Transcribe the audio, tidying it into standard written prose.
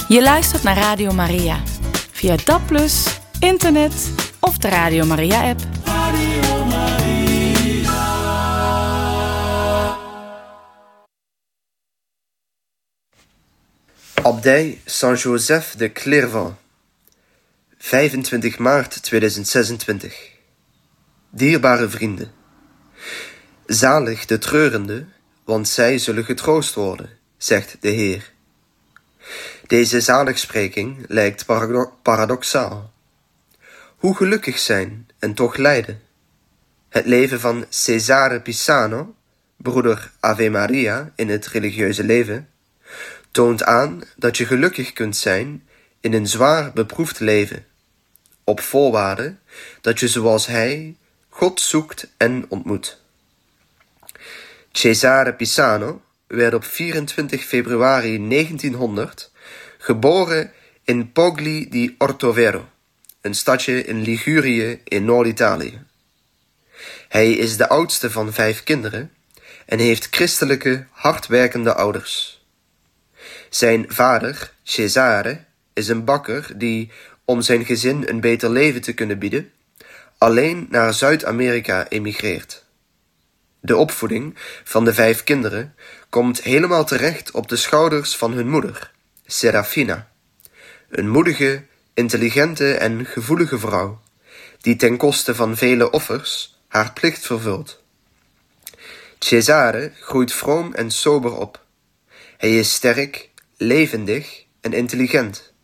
Je luistert naar Radio Maria. Via DAB+, internet of de Radio Maria-app. Radio Maria. Abdij Saint-Joseph de Clairvaux, 25 maart 2026. Dierbare vrienden, zalig de treurenden, want zij zullen getroost worden, zegt de Heer. Deze zaligspreking lijkt paradoxaal. Hoe gelukkig zijn en toch lijden. Het leven van Cesare Pisano, broeder Ave Maria in het religieuze leven, toont aan dat je gelukkig kunt zijn in een zwaar beproefd leven, op voorwaarde dat je zoals hij God zoekt en ontmoet. Cesare Pisano werd op 24 februari 1900 geboren in Pogli di Ortovero, een stadje in Ligurië in Noord-Italië. Hij is de oudste van 5 kinderen en heeft christelijke, hardwerkende ouders. Zijn vader, Cesare, is een bakker die, om zijn gezin een beter leven te kunnen bieden, alleen naar Zuid-Amerika emigreert. De opvoeding van de 5 kinderen komt helemaal terecht op de schouders van hun moeder, Serafina, een moedige, intelligente en gevoelige vrouw, die ten koste van vele offers haar plicht vervult. Cesare groeit vroom en sober op. Hij is sterk, levendig en intelligent.